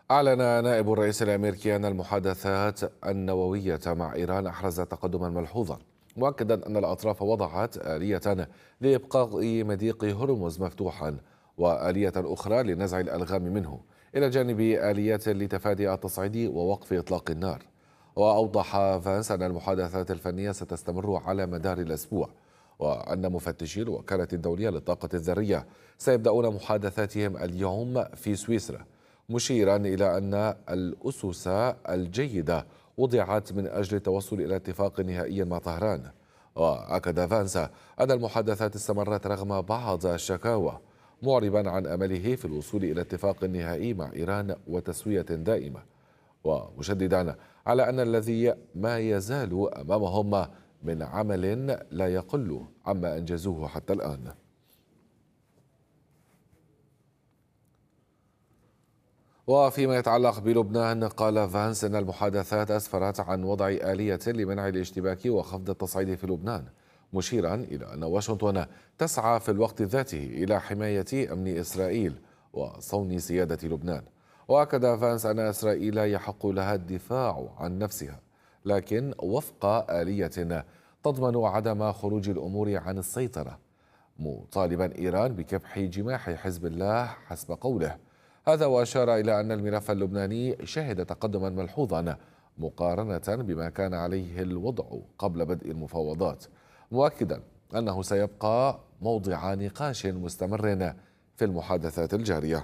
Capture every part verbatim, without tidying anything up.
أعلن نائب الرئيس الأمريكي أن المحادثات النووية مع إيران أحرزت تقدما ملحوظا، مؤكدا أن الأطراف وضعت آلية لإبقاء مضيق هرمز مفتوحا وآلية أخرى لنزع الألغام منه، إلى جانب آليات لتفادي التصعيد ووقف إطلاق النار. وأوضح فانس أن المحادثات الفنية ستستمر على مدار الأسبوع، وأن مفتشي الوكالة الدولية للطاقة الذرية سيبدأون محادثاتهم اليوم في سويسرا، مشيرا إلى أن الأسس الجيدة وضعت من أجل التوصل إلى اتفاق نهائي مع طهران. وأكد فانس أن المحادثات استمرت رغم بعض الشكاوى، معربا عن أمله في الوصول إلى اتفاق نهائي مع إيران وتسوية دائمة، ومشددا على أن الذي ما يزال أمامهم من عمل لا يقل عما أنجزوه حتى الآن. وفيما يتعلق بلبنان، قال فانس أن المحادثات أسفرت عن وضع آلية لمنع الاشتباك وخفض التصعيد في لبنان، مشيرا إلى أن واشنطن تسعى في الوقت ذاته إلى حماية أمن إسرائيل وصون سيادة لبنان. وأكد فانس أن إسرائيل يحق لها الدفاع عن نفسها، لكن وفق آلية تضمن عدم خروج الأمور عن السيطرة، مطالبا إيران بكبح جماح حزب الله حسب قوله. هذا وأشار إلى أن الملف اللبناني شهد تقدما ملحوظا مقارنة بما كان عليه الوضع قبل بدء المفاوضات، مؤكدا أنه سيبقى موضع نقاش مستمر في المحادثات الجارية.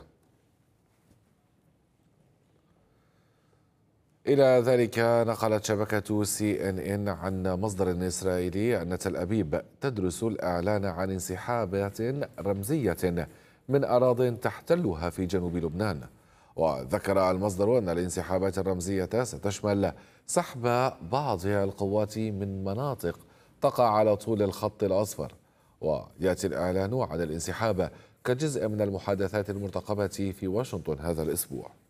إلى ذلك نقلت شبكة سي إن إن عن مصدر إسرائيلي أن تل أبيب تدرس الإعلان عن انسحابات رمزية من أراضٍ تحتلها في جنوب لبنان. وذكر المصدر أن الانسحابات الرمزية ستشمل سحب بعض القوات من مناطق تقع على طول الخط الأصفر، ويأتي الإعلان عن الانسحاب كجزء من المحادثات المرتقبة في واشنطن هذا الأسبوع.